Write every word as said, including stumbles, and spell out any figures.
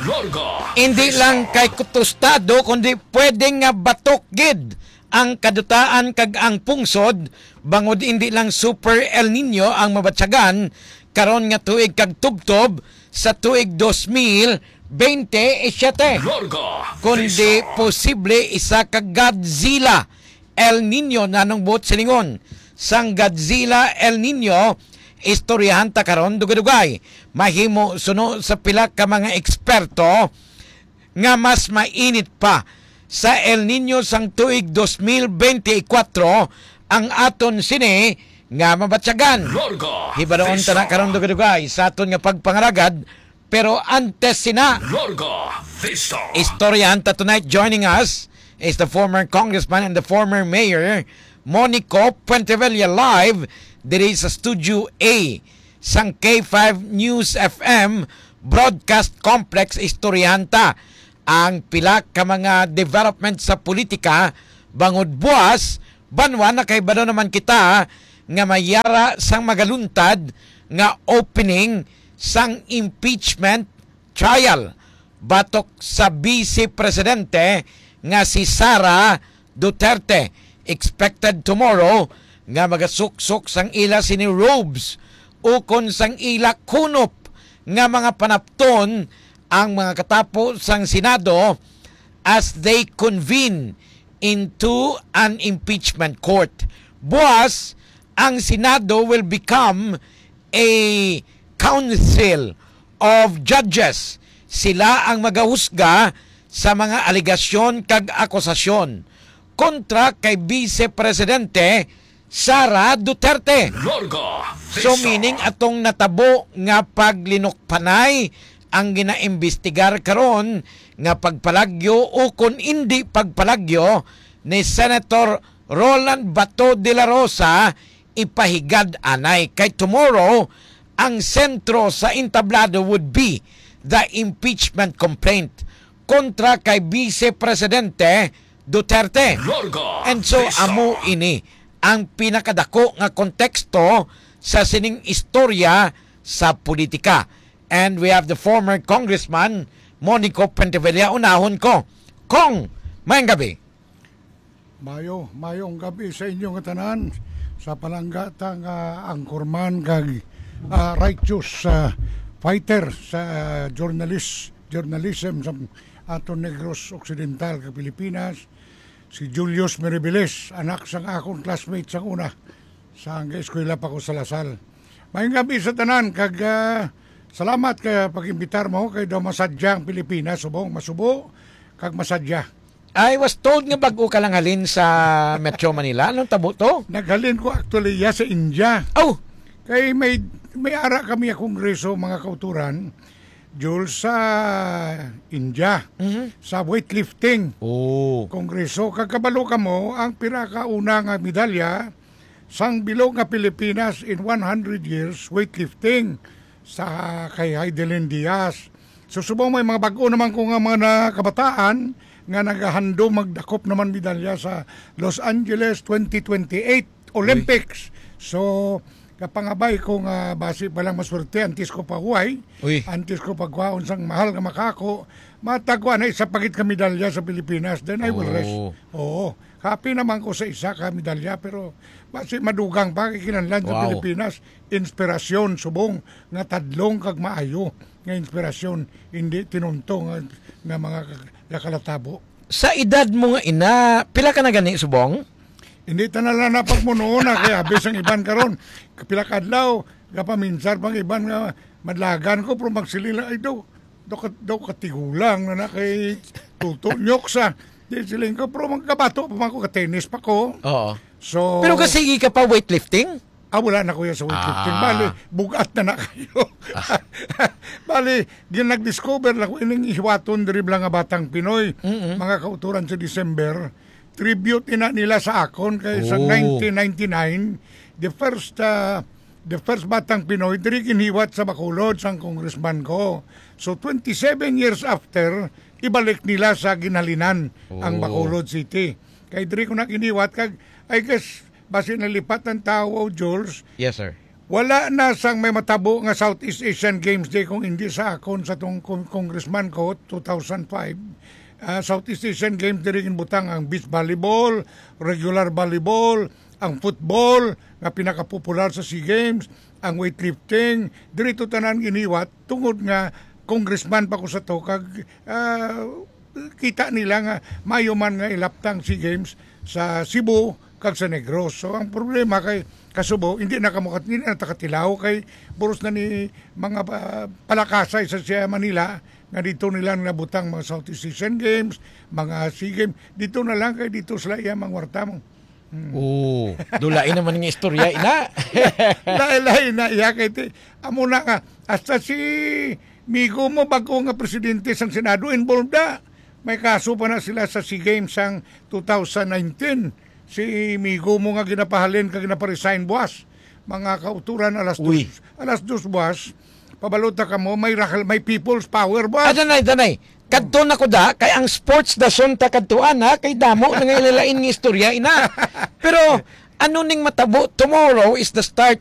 Larga. Hindi lang kay kutustado kundi pwedeng nga batok gid ang kadutaan kag ang pungsod bangod hindi lang Super El Nino ang mabatsagan karon nga tuig kag tubtob sa tuig two thousand twenty-seven. Larga. Kundi posible isa ka Godzilla El Nino nanong buot silingon. Sang Godzilla El Nino istoryahan ta karon dugay-dugay. Mahimo suno sa pila ka mga eksperto nga mas mainit pa sa El Nino sang tuig two thousand twenty-four ang aton sini nga mabatsagan. Larga. Hibaroon ta na karon dugay-dugay sa aton nga pagpangaragad pero antes sina. Larga. Vista. Istoryahan ta tonight. Joining us is the former congressman and the former mayor Monico Puentevilla live diri sa Studio A sang K five News F M Broadcast Complex. Istoryahan ta ang pila ka mga development sa politika bangod buwas banwa na kay bado naman kita nga mayara sang magaluntad nga opening sang impeachment trial batok sa Vice Presidente nga si Sara Duterte. Expected tomorrow nga magasuksok sang ila sini robes ukon sang ila kunop nga mga panapton ang mga katapo sang Senado as they convene into an impeachment court. Buwas, ang Senado will become a council of judges. Sila ang magahusga sa mga aligasyon kag akusasyon kontra kay Vice Presidente Sara Duterte. Larga. So meaning atong natabo nga paglinokpanay ang ginaimbestigar karon nga pagpalagyo o kung hindi pagpalagyo ni Senator Roland Bato de la Rosa ipahigad anay. Kay tomorrow ang sentro sa entablado would be the impeachment complaint kontra kay Vice Presidente Duterte. Larga. And so Vista. amo ini ang pinakadako nga konteksto sa sining istorya sa politika. And we have the former congressman Monico Puentevilla. Unahon ko. Kong, mayang gabi. Mayo, mayong gabi sa inyong tanan sa palanggata nga angkorman kag uh, righteous uh, fighter sa uh, journalist journalism sa aton Negros Occidental kag Pilipinas, si Julius Meribiles, anak sang akong classmate sang una sa eskwela pa ko sa Lasal. Mayong gabi sa tanan kag uh, salamat kay pag-imbitar mo kay daw masadya ang Pilipinas, subong masubo kag masadya. I was told nga bago ka lang halin sa Metro Manila. Anong tabo to? Naghalin ko actually ya sa India. Oh! Kay may may ara kami ang kongreso mga kauturan Jules sa India, Mm-hmm. sa weightlifting. Oh. Kongreso kagkabalo ka mo ang piraka una nga medalya sang bilog nga Pilipinas in one hundred years weightlifting sa kay Heidelin Diaz. Susubong may mga bag-o naman ko nga mga kabataan nga nagahando magdakop naman medalya sa Los Angeles twenty twenty-eight Olympics. Uy. So kapangabay ko nga base pa lang maswerte antis ko pahuay, antis ko pagwaon sang mahal nga makako, matagwa na isa pagit ka medalya sa Pilipinas, then I will Oh. rest. Oo. Happy naman ko sa isa ka medalya, pero base madugang pa kikinanlan sa Wow. Pilipinas. Inspirasyon, subong, nga tadlong kag maayo nga inspirasyon, hindi tinunto nga, nga mga kakalatabo. Sa edad mo nga ina, pila ka na gani, subong? Hindi tanala na pagmunoon na kaya abis ang iban karon kapila kadlaw kapaminsar pang iban nga madlagan ko pero magsilila ay daw daw, daw katigulang na na kay tuto nyok sa di siling ko pero magkabato pa man ko ka tennis pa ko. Oo. So Pero kasi ka pa weightlifting? ah, wala na kuya sa weightlifting. Ah. Bali, bugat na na kayo. Bali, di nag-discover lang ko ining ihiwaton dribla nga batang Pinoy. Mm-mm. Mga kauturan sa December. Tribute ina nila sa akon kay sa Oh. nineteen ninety-nine, the first uh, the first batang Pinoy diri kinhiwat sa Bacolod sang congressman ko. So twenty-seven years after, ibalik nila sa ginhalinan ang Oh. Bacolod City. Kay diri ko na kiniwat kag I guess base nalipat ang tao, Jules. Yes, sir. Wala na sang may matabo nga Southeast Asian Games Day kung hindi sa akon sa tong con- congressman ko two thousand five. Uh, Southeast Asian Games diri butang ang beach volleyball, regular volleyball, ang football nga pinakapopular sa SEA Games, ang weightlifting, diri to tanan giniwat tungod nga congressman pa ko sa to kag uh, kita nila nga mayo man nga ilaptang SEA Games sa Cebu kag sa Negros. So ang problema kay Kasubo, hindi na kamukat, hindi na takatilaw kay buros na ni mga uh, palakasay sa siya Manila nga dito nila nabutang mga Southeast Asian Games, mga SEA Games, dito na lang kay dito sila iya mangwarta mo. Hmm. Oo, dulain naman ng istorya, ina. Lain-lain na iya kay ti. Amo na nga, hasta si Migo mo bago nga presidente sang Senado involved na. May kaso pa na sila sa SEA Games sang two thousand nineteen. Si Migo mo nga ginapahalin kag ginaparesign buwas. Mga kauturan alas Uy. dos, alas dos buwas. Pabalota ka mo, may rakal, may people's power buwas. Ah, danay, danay. Kadto na ko da, kay ang sports da son ta kadtuan ha, kay damo na nga ilalain ng istorya, ina. Pero, ano ning matabo, tomorrow is the start